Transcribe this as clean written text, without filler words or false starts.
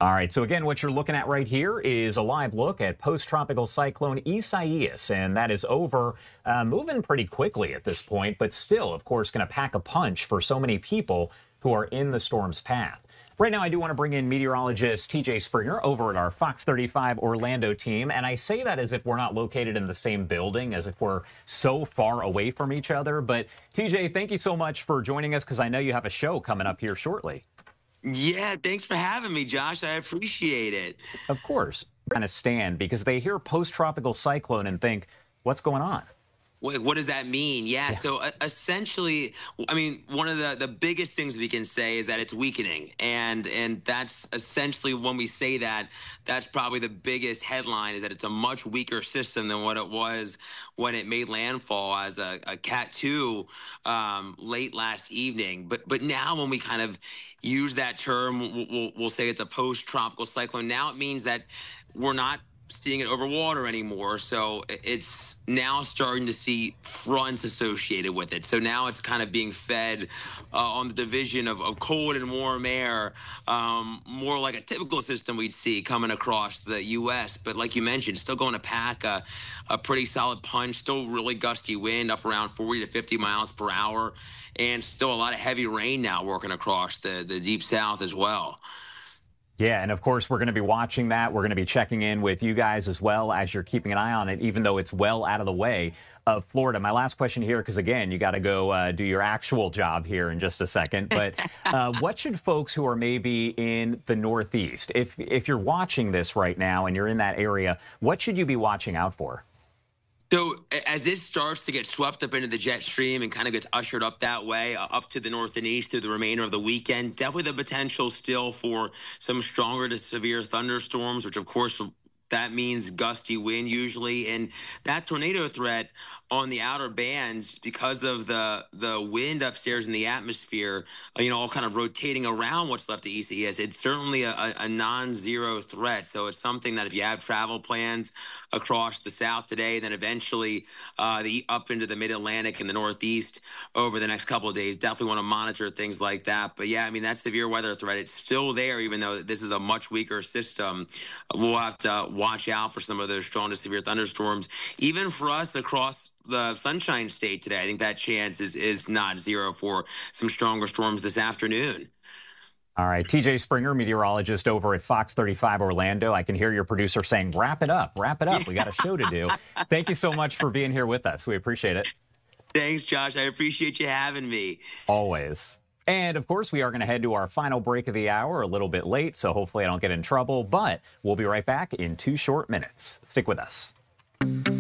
All right, so again, what you're looking at right here is a live look at post-tropical cyclone Isaias, and that is over, moving pretty quickly at this point, but still, of course, going to pack a punch for so many people who are in the storm's path. Right now, I do want to bring in meteorologist TJ Springer over at our Fox 35 Orlando team, and I say that as if we're not located in the same building, as if we're so far away from each other. But TJ, thank you so much for joining us, because I know you have a show coming up here shortly. Yeah, thanks for having me, Josh. I appreciate it. Of course, kind of stand because they hear post-tropical cyclone and think, what's going on? What does that mean? Yeah, so essentially, I mean, one of the biggest things we can say is that it's weakening, and that's essentially when we say that, that's probably the biggest headline, is that it's a much weaker system than what it was when it made landfall as a Cat 2 late last evening. But now when we kind of use that term, we'll say it's a post-tropical cyclone. Now it means that we're not seeing it over water anymore. So it's now starting to see fronts associated with it. So now it's kind of being fed on the division of cold and warm air, more like a typical system we'd see coming across the U.S. But like you mentioned, still going to pack a pretty solid punch, still really gusty wind up around 40 to 50 miles per hour, and still a lot of heavy rain now working across the deep south as well. Yeah, and of course, we're going to be watching that. We're going to be checking in with you guys as well as you're keeping an eye on it, even though it's well out of the way of Florida. My last question here, because again, you got to go do your actual job here in just a second. But what should folks who are maybe in the Northeast, if you're watching this right now and you're in that area, what should you be watching out for? So as this starts to get swept up into the jet stream and kind of gets ushered up that way, up to the north and east through the remainder of the weekend, definitely the potential still for some stronger to severe thunderstorms, which of course that means gusty wind usually. And that tornado threat on the outer bands, because of the wind upstairs in the atmosphere, all kind of rotating around what's left of ECS, it's certainly a non-zero threat. So it's something that if you have travel plans across the south today, then eventually up into the mid-Atlantic and the Northeast over the next couple of days, definitely want to monitor things like that. But yeah, I mean, that severe weather threat, it's still there, even though this is a much weaker system. We'll have to watch out for some of those strong to severe thunderstorms. Even for us across the Sunshine State today, I think that chance is not zero for some stronger storms this afternoon. All right, TJ Springer, meteorologist over at Fox 35 Orlando. I can hear your producer saying, wrap it up, wrap it up. We got a show to do. Thank you so much for being here with us. We appreciate it. Thanks, Josh. I appreciate you having me. Always. And, of course, we are going to head to our final break of the hour a little bit late, so hopefully I don't get in trouble. But we'll be right back in 2 short minutes. Stick with us.